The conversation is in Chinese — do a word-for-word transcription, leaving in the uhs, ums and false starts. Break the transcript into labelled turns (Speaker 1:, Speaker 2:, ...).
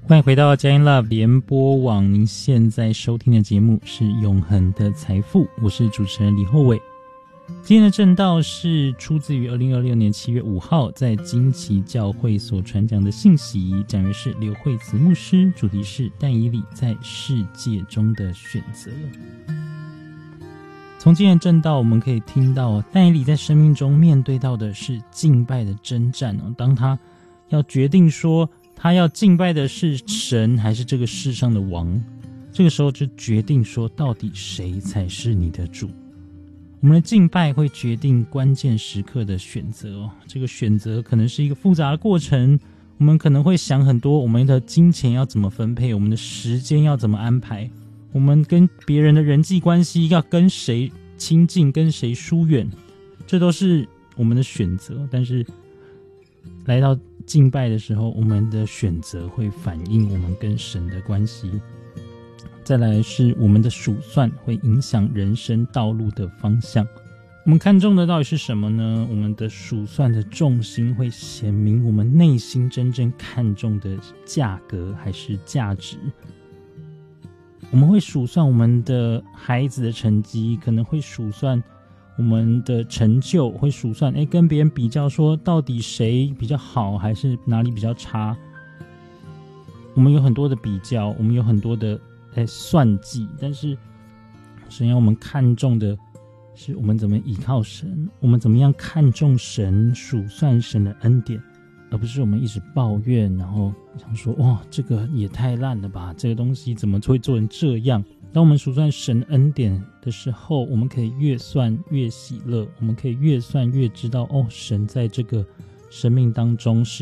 Speaker 1: 欢迎回到佳音 Love 联播网，您现在收听的节目是永恒的财富，我是主持人李厚伟。今天的正道是出自于二零二六年七月五号在金旗教会所传讲的信息，讲员是刘惠慈牧师，主题是但以理在世界中的选择。从今天的正道我们可以听到，但以理在生命中面对到的是敬拜的征战。当他要决定说他要敬拜的是神还是这个世上的王，这个时候就决定说到底谁才是你的主。我们的敬拜会决定关键时刻的选择，这个选择可能是一个复杂的过程，我们可能会想很多，我们的金钱要怎么分配，我们的时间要怎么安排，我们跟别人的人际关系要跟谁亲近跟谁疏远，这都是我们的选择。但是来到敬拜的时候，我们的选择会反映我们跟神的关系。再来是我们的数算会影响人生道路的方向。我们看重的到底是什么呢？我们的数算的重心会显明我们内心真正看重的价格还是价值。我们会数算我们的孩子的成绩，可能会数算我们的成就，会数算诶跟别人比较说到底谁比较好还是哪里比较差。我们有很多的比较，我们有很多的在算计，但是神要我们看重的是我们怎么依靠神，我们怎么样看重神，数算神的恩典，而不是我们一直抱怨，然后想说哇这个也太烂了吧，这个东西怎么会做成这样。当我们数算神恩典的时候，我们可以越算越喜乐，我们可以越算越知道哦，神在这个生命当中是